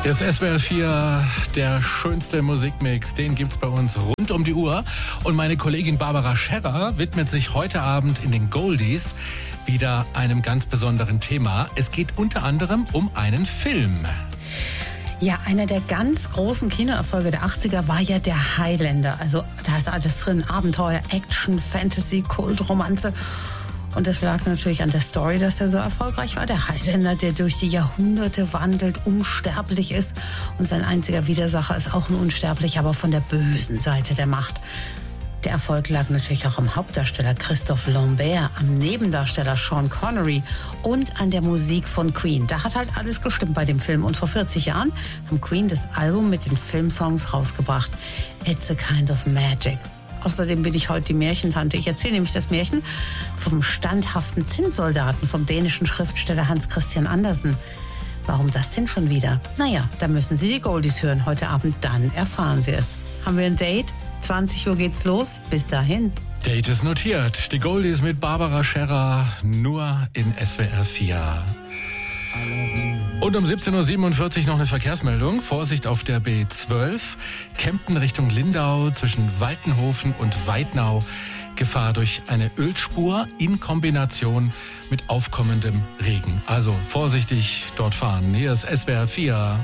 Das SWR 4, der schönste Musikmix, den gibt's bei uns rund um die Uhr. Und meine Kollegin Barbara Scherrer widmet sich heute Abend in den Goldies wieder einem ganz besonderen Thema. Es geht unter anderem um einen Film. Ja, einer der ganz großen Kinoerfolge der 80er war ja der Highlander. Also da ist alles drin, Abenteuer, Action, Fantasy, Kult, Romanze. Und es lag natürlich an der Story, dass er so erfolgreich war. Der Highlander, der durch die Jahrhunderte wandelt, unsterblich ist. Und sein einziger Widersacher ist auch ein Unsterblicher, aber von der bösen Seite der Macht. Der Erfolg lag natürlich auch am Hauptdarsteller Christophe Lambert, am Nebendarsteller Sean Connery und an der Musik von Queen. Da hat halt alles gestimmt bei dem Film. Und vor 40 Jahren haben Queen das Album mit den Filmsongs rausgebracht. It's a Kind of Magic. Außerdem bin ich heute die Märchentante. Ich erzähle nämlich das Märchen vom standhaften Zinnsoldaten vom dänischen Schriftsteller Hans Christian Andersen. Warum das denn schon wieder? Naja, da müssen Sie die Goldies hören heute Abend, dann erfahren Sie es. Haben wir ein Date? 20 Uhr geht's los. Bis dahin. Date ist notiert. Die Goldies mit Barbara Scherrer nur in SWR 4. Und um 17.47 Uhr noch eine Verkehrsmeldung. Vorsicht auf der B12. Kempten Richtung Lindau zwischen Waltenhofen und Weidnau. Gefahr durch eine Ölspur in Kombination mit aufkommendem Regen. Also vorsichtig dort fahren. Hier ist SWR 4.